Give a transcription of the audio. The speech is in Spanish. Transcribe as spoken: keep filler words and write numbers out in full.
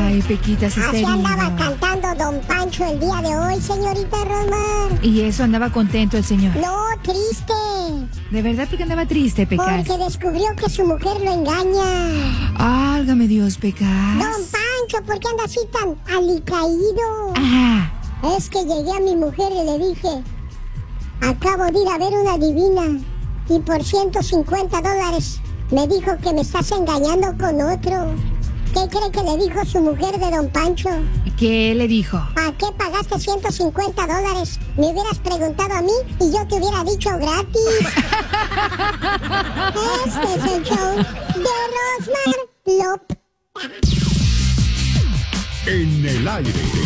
Ay, Pequita, se está Así herido. andaba cantando Don Pancho el día de hoy, señorita Rosmar. Y eso, andaba contento el señor. No, triste. ¿De verdad porque andaba triste, Pecas? Porque descubrió que su mujer lo engaña. Álgame Dios, Pecas. Don Pancho, ¿por qué anda así tan alicaído? Ajá. Es que llegué a mi mujer y le dije, acabo de ir a ver una divina y por ciento cincuenta dólares me dijo que me estás engañando con otro. ¿Qué cree que le dijo su mujer de Don Pancho? ¿Qué le dijo? ¿Para qué pagaste ciento cincuenta dólares? Me hubieras preguntado a mí y yo te hubiera dicho gratis. Este es el show de Rosmar López. En el aire.